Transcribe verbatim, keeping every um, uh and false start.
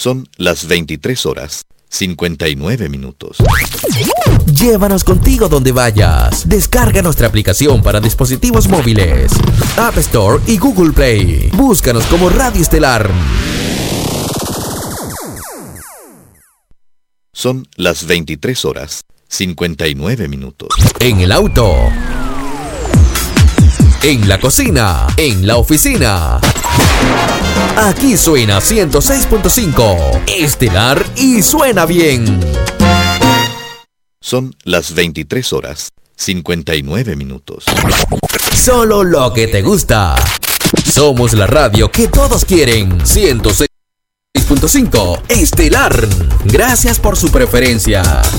Son las veintitrés horas, cincuenta y nueve minutos. Llévanos contigo donde vayas. Descarga nuestra aplicación para dispositivos móviles, App Store y Google Play. Búscanos como Radio Estelar. Son las veintitrés horas, cincuenta y nueve minutos. En el auto, en la cocina, en la oficina. Aquí suena ciento seis punto cinco Estelar y suena bien. Son las veintitrés horas, cincuenta y nueve minutos. Solo lo que te gusta. Somos la radio que todos quieren. ciento seis punto cinco Estelar. Gracias por su preferencia.